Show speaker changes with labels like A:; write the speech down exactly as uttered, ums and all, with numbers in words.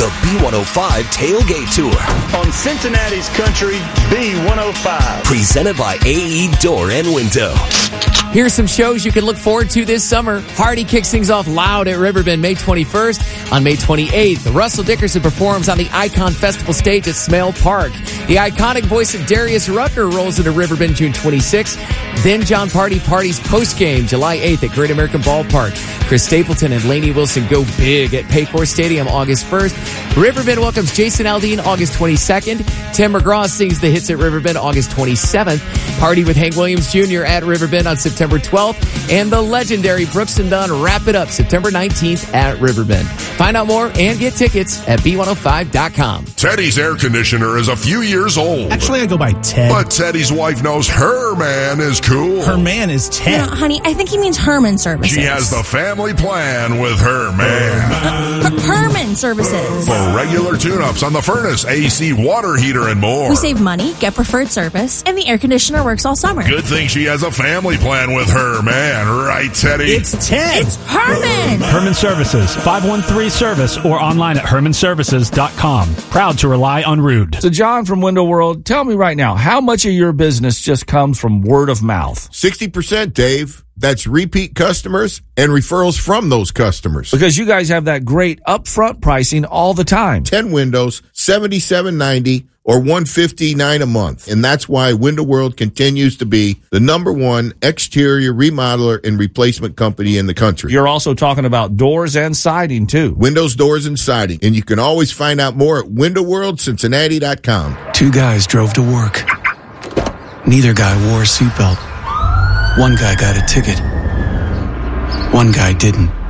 A: The B one oh five Tailgate Tour.
B: On Cincinnati's Country, B one oh five.
A: Presented by A E Door and Window.
C: Here's some shows you can look forward to this summer. Hardy kicks things off loud at Riverbend May twenty-first. On May twenty-eighth, Russell Dickerson performs on the Icon Festival stage at Smale Park. The iconic voice of Darius Rucker rolls into Riverbend June twenty-sixth. Then John Party parties postgame July eighth at Great American Ballpark. Chris Stapleton and Lainey Wilson go big at Paycor Stadium August first. Riverbend welcomes Jason Aldean August twenty-second. Tim McGraw sings the hits at Riverbend August twenty-seventh. Party with Hank Williams Junior at Riverbend on September twelfth. And the legendary Brooks and Dunn wrap it up September nineteenth at Riverbend. Find out more and get tickets at B one oh five dot com.
D: Teddy's air conditioner is a few years old.
E: Actually, I go by Ted.
D: But Teddy's wife knows her man is cool.
E: Her man is Ted.
F: No, honey, I think he means Herman Services.
D: She has the family plan with her man.
F: Her- Herman Services.
D: For regular tune-ups on the furnace, A C, water heater, and more.
F: We save money, get preferred service, and the air conditioner works all summer.
D: Good thing she has a family plan with her man, right, Teddy?
E: It's Ted.
F: It's Herman.
G: Herman Services, five one three Service, or online at herman services dot com. Proud to rely on Rude.
H: So, John from Window World, tell me right now, how much of your business just comes from word of mouth?
I: sixty percent, Dave. That's repeat customers and referrals from those customers.
H: Because you guys have that great upfront pricing all the time.
I: ten windows, seventy-seven ninety or one fifty-nine a month. And that's why Window World continues to be the number one exterior remodeler and replacement company in the country.
H: You're also talking about doors and siding, too.
I: Windows, doors, and siding. And you can always find out more at window world cincinnati dot com.
J: Two guys drove to work. Neither guy wore a seatbelt. One guy got a ticket. One guy didn't.